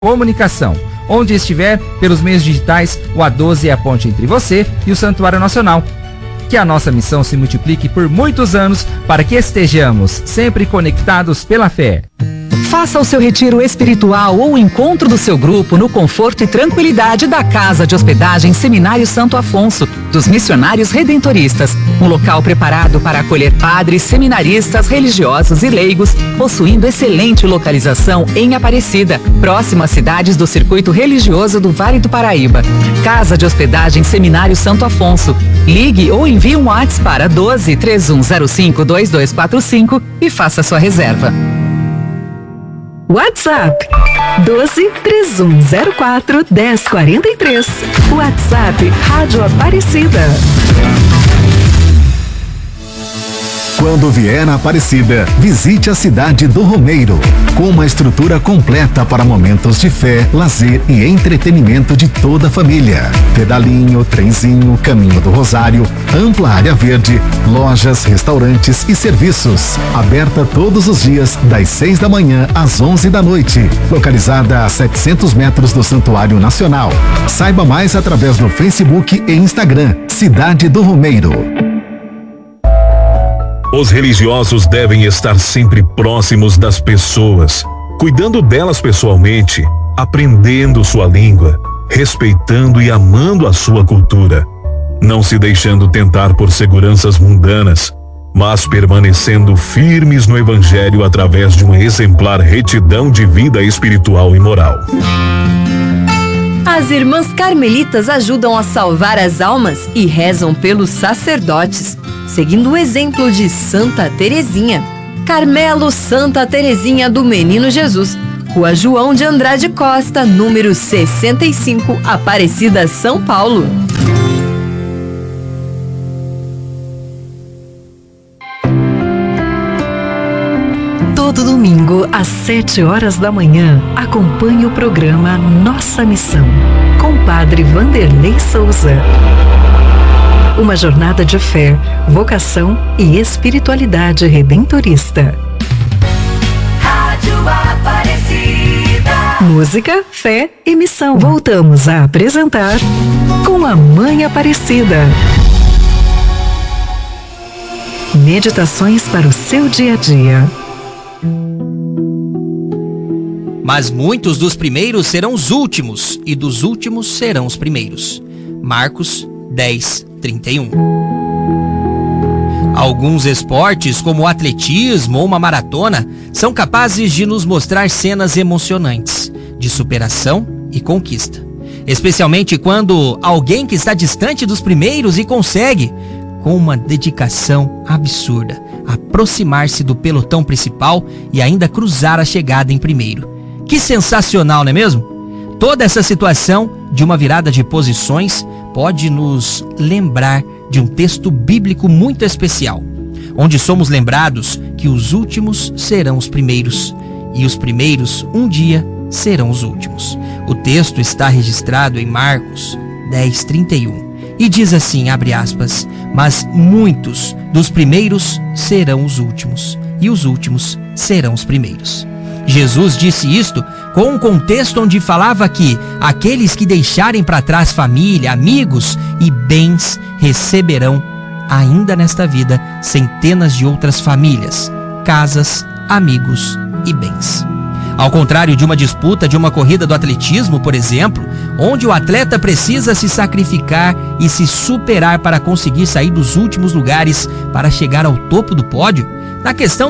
comunicação. Onde estiver, pelos meios digitais, o A12 é a ponte entre você e o Santuário Nacional. Que a nossa missão se multiplique por muitos anos para que estejamos sempre conectados pela fé. Faça o seu retiro espiritual ou o encontro do seu grupo no conforto e tranquilidade da Casa de Hospedagem Seminário Santo Afonso, dos Missionários Redentoristas. Um local preparado para acolher padres, seminaristas, religiosos e leigos, possuindo excelente localização em Aparecida, próximo às cidades do Circuito Religioso do Vale do Paraíba. Casa de Hospedagem Seminário Santo Afonso. Ligue ou envie um WhatsApp para 12 3105 2245 e faça sua reserva. WhatsApp 12 3104 1043. WhatsApp Rádio Aparecida. Quando vier a Aparecida, visite a cidade do Romeiro, com uma estrutura completa para momentos de fé, lazer e entretenimento de toda a família. Pedalinho, trenzinho, caminho do Rosário, ampla área verde, lojas, restaurantes e serviços. Aberta todos os dias, das 6 da manhã às 11 da noite. Localizada a 700 metros do Santuário Nacional. Saiba mais através do Facebook e Instagram. Cidade do Romeiro. Os religiosos devem estar sempre próximos das pessoas, cuidando delas pessoalmente, aprendendo sua língua, respeitando e amando a sua cultura, não se deixando tentar por seguranças mundanas, mas permanecendo firmes no Evangelho através de uma exemplar retidão de vida espiritual e moral. As irmãs carmelitas ajudam a salvar as almas e rezam pelos sacerdotes, seguindo o exemplo de Santa Teresinha. Carmelo Santa Teresinha do Menino Jesus, Rua João de Andrade Costa, número 65, Aparecida, São Paulo. Todo domingo, às 7 horas da manhã, acompanhe o programa Nossa Missão, com o Padre Vanderlei Souza. Uma jornada de fé, vocação e espiritualidade redentorista. Rádio Aparecida. Música, fé e missão. Voltamos a apresentar Com a Mãe Aparecida. Meditações para o seu dia a dia. Mas muitos dos primeiros serão os últimos, e dos últimos serão os primeiros. Marcos 10:31. Alguns esportes, como o atletismo ou uma maratona, são capazes de nos mostrar cenas emocionantes, de superação e conquista. Especialmente quando alguém que está distante dos primeiros e consegue, com uma dedicação absurda, aproximar-se do pelotão principal e ainda cruzar a chegada em primeiro. Que sensacional, não é mesmo? Toda essa situação de uma virada de posições pode nos lembrar de um texto bíblico muito especial, onde somos lembrados que os últimos serão os primeiros e os primeiros um dia serão os últimos. O texto está registrado em Marcos 10:31 e diz assim, abre aspas, mas muitos dos primeiros serão os últimos e os últimos serão os primeiros. Jesus disse isto com um contexto onde falava que aqueles que deixarem para trás família, amigos e bens receberão, ainda nesta vida, centenas de outras famílias, casas, amigos e bens. Ao contrário de uma disputa de uma corrida do atletismo, por exemplo, onde o atleta precisa se sacrificar e se superar para conseguir sair dos últimos lugares para chegar ao topo do pódio, na questão